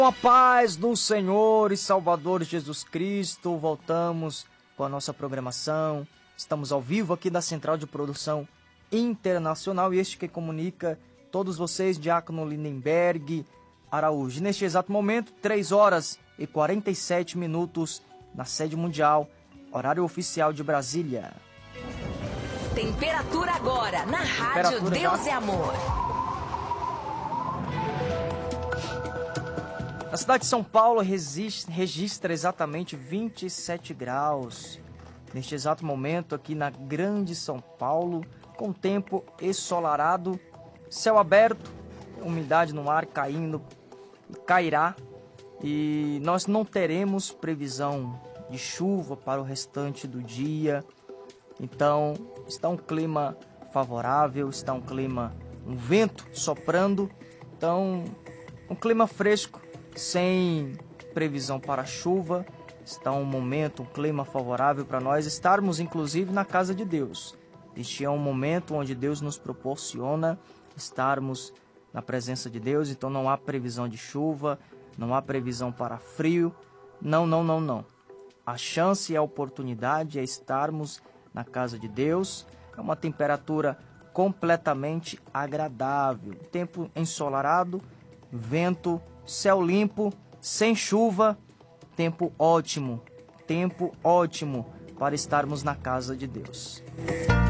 Com a paz do Senhor e Salvador Jesus Cristo, voltamos com a nossa programação. Estamos ao vivo aqui da Central de Produção Internacional e este que comunica todos vocês, Diácono Lindenberg Araújo. Neste exato momento, 3 horas e 47 minutos na sede mundial, horário oficial de Brasília. Temperatura agora na Rádio Deus é Amor. A cidade de São Paulo registra exatamente 27 graus. Neste exato momento, aqui na Grande São Paulo, com tempo ensolarado, céu aberto, umidade no ar caindo, cairá. E nós não teremos previsão de chuva para o restante do dia. Então, está um clima favorável, está um vento soprando. Então, um clima fresco, sem previsão para chuva. Está um clima favorável para nós estarmos, inclusive, na casa de Deus. Este é um momento onde Deus nos proporciona estarmos na presença de Deus. Então não há previsão de chuva, não há previsão para frio. Não. A chance e a oportunidade é estarmos na casa de Deus. É uma temperatura completamente agradável. Tempo ensolarado, vento, céu limpo, sem chuva. Tempo ótimo para estarmos na casa de Deus.